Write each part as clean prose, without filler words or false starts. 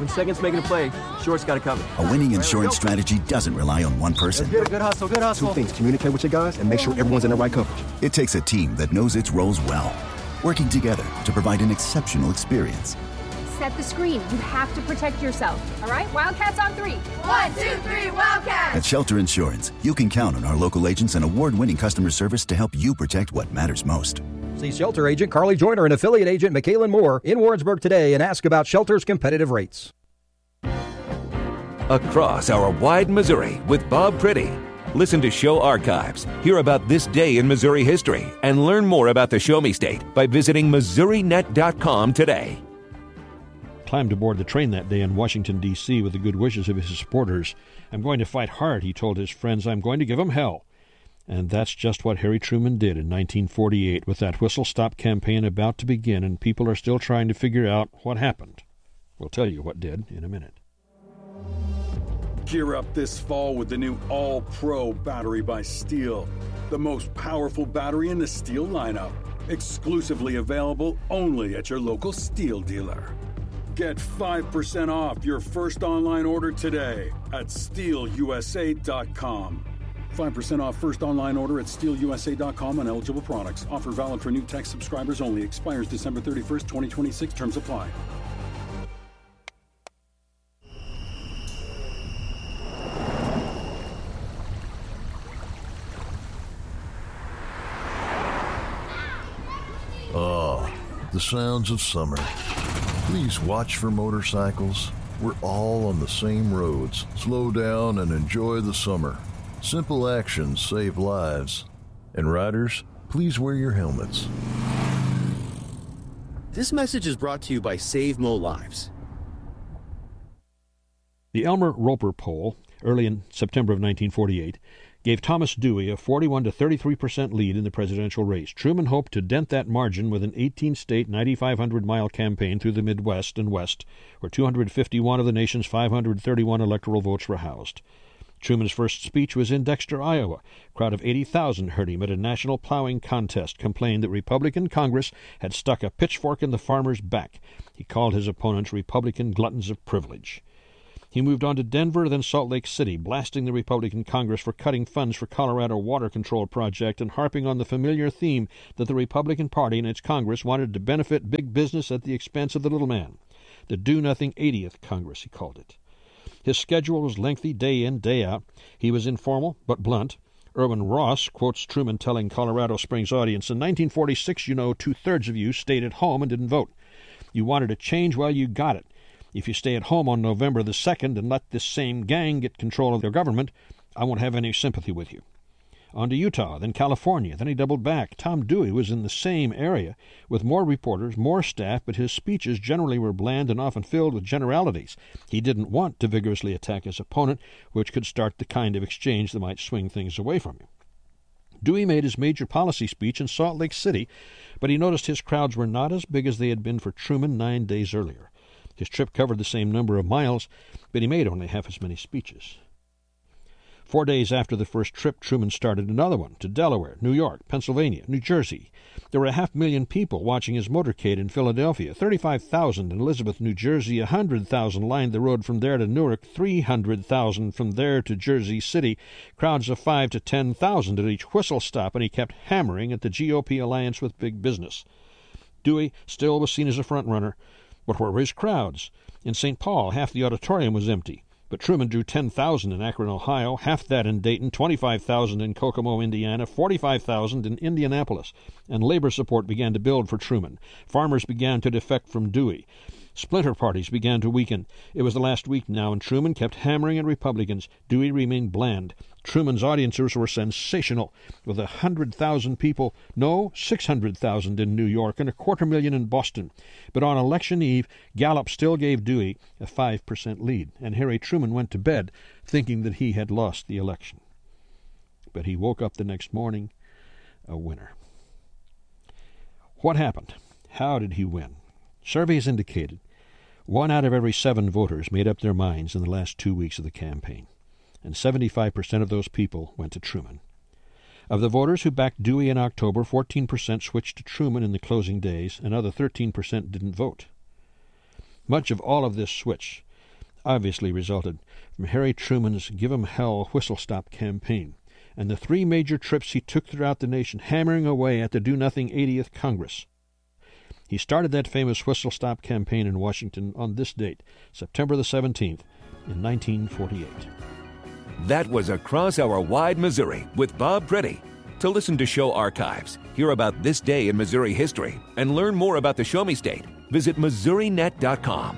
When Second's making a play, Short's got it covered. A winning insurance strategy doesn't rely on one person. Good hustle, good hustle. Two things: communicate with your guys and make sure everyone's in the right coverage. It takes a team that knows its roles well, working together to provide an exceptional experience. Set the screen. You have to protect yourself. All right? Wildcats on 3. 1, 2, 3, Wildcats! At Shelter Insurance, you can count on our local agents and award-winning customer service to help you protect what matters most. See Shelter agent Carly Joyner and affiliate agent Michaelan Moore in Warrensburg today and ask about Shelter's competitive rates. Across our wide Missouri with Bob Priddy. Listen to show archives, hear about this day in Missouri history, and learn more about the Show Me State by visiting MissouriNet.com today. Climbed aboard the train that day in Washington, D.C. with the good wishes of his supporters. I'm going to fight hard, he told his friends. I'm going to give them hell. And that's just what Harry Truman did in 1948 with that whistle-stop campaign about to begin, and people are still trying to figure out what happened. We'll tell you what did in a minute. Gear up this fall with the new All-Pro battery by Steel. The most powerful battery in the Steel lineup. Exclusively available only at your local Steel dealer. Get 5% off your first online order today at SteelUSA.com. 5% off first online order at SteelUSA.com on eligible products. Offer valid for new tech subscribers only. Expires December 31st, 2026. Terms apply. The sounds of summer. Please watch for motorcycles. We're all on the same roads. Slow down and enjoy the summer. Simple actions save lives. And riders, please wear your helmets. This message is brought to you by Save Mo Lives. The Elmer-Roper poll, early in September of 1948, gave Thomas Dewey a 41 to 33% lead in the presidential race. Truman hoped to dent that margin with an 18-state, 9,500-mile campaign through the Midwest and West, where 251 of the nation's 531 electoral votes were housed. Truman's first speech was in Dexter, Iowa. A crowd of 80,000 heard him at a national plowing contest, complained that Republican Congress had stuck a pitchfork in the farmer's back. He called his opponents Republican gluttons of privilege. He moved on to Denver, then Salt Lake City, blasting the Republican Congress for cutting funds for Colorado Water Control Project and harping on the familiar theme that the Republican Party and its Congress wanted to benefit big business at the expense of the little man. The Do-Nothing 80th Congress, he called it. His schedule was lengthy day in, day out. He was informal but blunt. Irwin Ross quotes Truman telling Colorado Springs audience, "In 1946, you know, 2/3 of you stayed at home and didn't vote. You wanted a change, well, you got it. If you stay at home on November the 2nd and let this same gang get control of their government, I won't have any sympathy with you." On to Utah, then California, then he doubled back. Tom Dewey was in the same area, with more reporters, more staff, but his speeches generally were bland and often filled with generalities. He didn't want to vigorously attack his opponent, which could start the kind of exchange that might swing things away from him. Dewey made his major policy speech in Salt Lake City, but he noticed his crowds were not as big as they had been for Truman 9 days earlier. His trip covered the same number of miles, but he made only half as many speeches. 4 days after the first trip, Truman started another one to Delaware, New York, Pennsylvania, New Jersey. There were 500,000 people watching his motorcade in Philadelphia, 35,000 in Elizabeth, New Jersey, 100,000 lined the road from there to Newark, 300,000 from there to Jersey City, crowds of 5,000 to 10,000 at each whistle stop, and he kept hammering at the GOP alliance with big business. Dewey still was seen as a front-runner, but where were his crowds? In St. Paul, half the auditorium was empty. But Truman drew 10,000 in Akron, Ohio, half that in Dayton, 25,000 in Kokomo, Indiana, 45,000 in Indianapolis. And labor support began to build for Truman. Farmers began to defect from Dewey. Splinter parties began to weaken. It was the last week now, and Truman kept hammering at Republicans. Dewey remained bland. Truman's audiences were sensational, with 100,000 people, no, 600,000 in New York and 250,000 in Boston. But on election eve, Gallup still gave Dewey a 5% lead, and Harry Truman went to bed thinking that he had lost the election. But he woke up the next morning a winner. What happened? How did he win? Surveys indicated 1 out of every 7 voters made up their minds in the last 2 weeks of the campaign, and 75% of those people went to Truman. Of the voters who backed Dewey in October, 14% switched to Truman in the closing days, and another 13% didn't vote. Much of all of this switch obviously resulted from Harry Truman's Give 'em Hell whistle-stop campaign and the 3 major trips he took throughout the nation, hammering away at the Do-Nothing 80th Congress. He started that famous whistle-stop campaign in Washington on this date, September the 17th, in 1948. That was Across Our Wide Missouri with Bob Pretty. To listen to show archives, hear about this day in Missouri history, and learn more about the Show Me State, visit MissouriNet.com.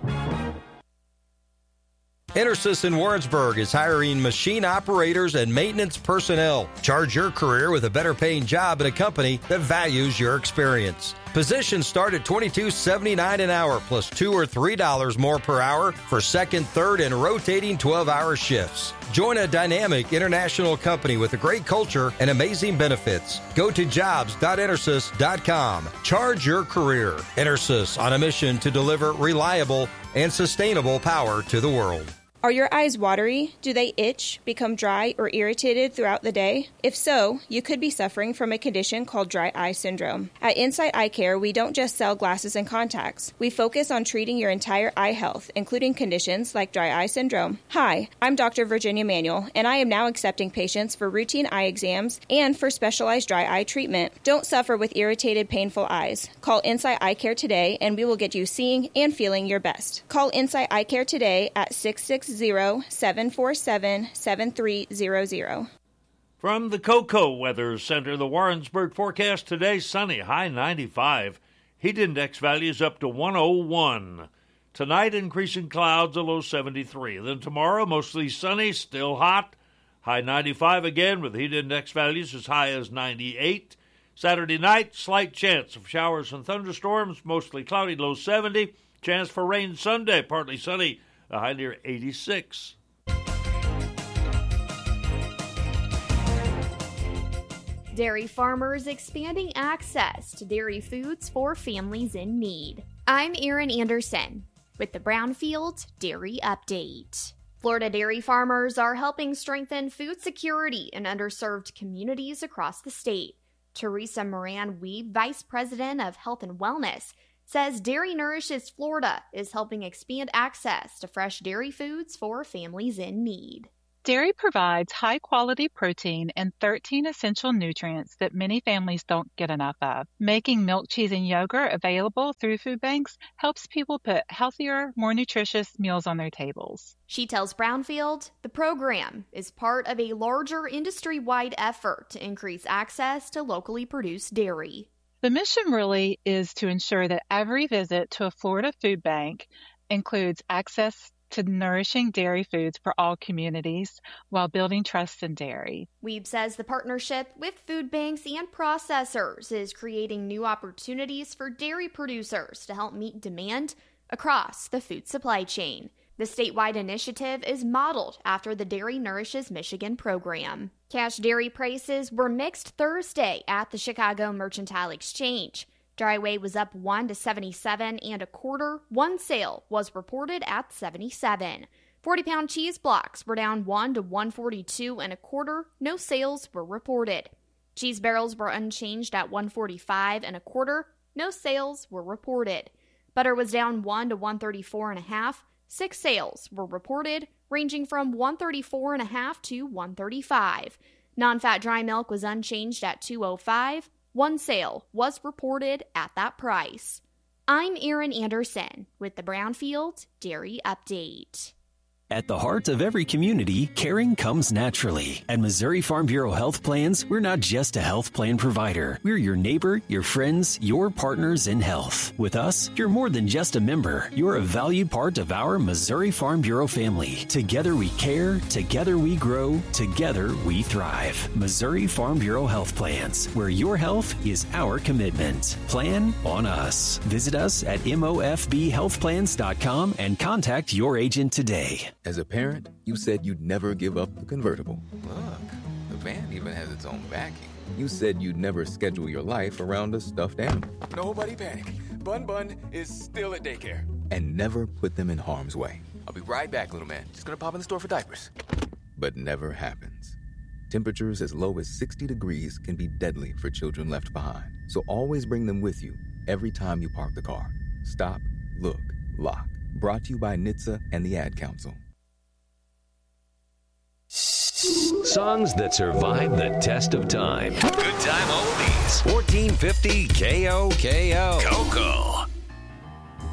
Intersys in Warrensburg is hiring machine operators and maintenance personnel. Charge your career with a better paying job at a company that values your experience. Positions start at $22.79 an hour plus $2 or $3 more per hour for second, third, and rotating 12-hour shifts. Join a dynamic international company with a great culture and amazing benefits. Go to jobs.intersys.com. Charge your career. Intersys, on a mission to deliver reliable and sustainable power to the world. Are your eyes watery? Do they itch, become dry, or irritated throughout the day? If so, you could be suffering from a condition called dry eye syndrome. At Insight Eye Care, we don't just sell glasses and contacts. We focus on treating your entire eye health, including conditions like dry eye syndrome. Hi, I'm Dr. Virginia Manuel, and I am now accepting patients for routine eye exams and for specialized dry eye treatment. Don't suffer with irritated, painful eyes. Call Insight Eye Care today, and we will get you seeing and feeling your best. Call Insight Eye Care today at 660-747-7300. From the Cocoa Weather Center, the Warrensburg forecast today: sunny, high 95. Heat index values up to 101. Tonight, increasing clouds, a low 73. Then tomorrow, mostly sunny, still hot, high 95 again, with heat index values as high as 98. Saturday night, slight chance of showers and thunderstorms, mostly cloudy, low 70. Chance for rain Sunday, partly sunny, a high near 86. Dairy farmers expanding access to dairy foods for families in need. I'm Erin Anderson with the Brownfield Dairy Update. Florida dairy farmers are helping strengthen food security in underserved communities across the state. Teresa Moran-Weeb, Vice President of Health and Wellness, says Dairy Nourishes Florida is helping expand access to fresh dairy foods for families in need. Dairy provides high-quality protein and 13 essential nutrients that many families don't get enough of. Making milk, cheese, and yogurt available through food banks helps people put healthier, more nutritious meals on their tables. She tells Brownfield the program is part of a larger industry-wide effort to increase access to locally produced dairy. The mission really is to ensure that every visit to a Florida food bank includes access to nourishing dairy foods for all communities while building trust in dairy. Weeb says the partnership with food banks and processors is creating new opportunities for dairy producers to help meet demand across the food supply chain. The statewide initiative is modeled after the Dairy Nourishes Michigan program. Cash dairy prices were mixed Thursday at the Chicago Mercantile Exchange. Dry weight was up 1 to 77 and a quarter. One sale was reported at 77. 40-pound cheese blocks were down 1 to 142 and a quarter. No sales were reported. Cheese barrels were unchanged at 145 and a quarter. No sales were reported. Butter was down 1 to 134 and a half. 6 sales were reported, ranging from 134 and a half to 135. Non-fat dry milk was unchanged at 205. One sale was reported at that price. I'm Erin Anderson with the Brownfield Dairy Update. At the heart of every community, caring comes naturally. At Missouri Farm Bureau Health Plans, we're not just a health plan provider. We're your neighbor, your friends, your partners in health. With us, you're more than just a member. You're a valued part of our Missouri Farm Bureau family. Together we care, together we grow, together we thrive. Missouri Farm Bureau Health Plans, where your health is our commitment. Plan on us. Visit us at mofbhealthplans.com and contact your agent today. As a parent, you said you'd never give up the convertible. Look, the van even has its own backing. You said you'd never schedule your life around a stuffed animal. Nobody panic. Bun is still at daycare. And never put them in harm's way. I'll be right back, little man. Just gonna pop in the store for diapers. But never happens. Temperatures as low as 60 degrees can be deadly for children left behind. So always bring them with you every time you park the car. Stop, look, lock. Brought to you by NHTSA and the Ad Council. Songs that survive the test of time. Good time oldies. 1450 KOKO. Coco.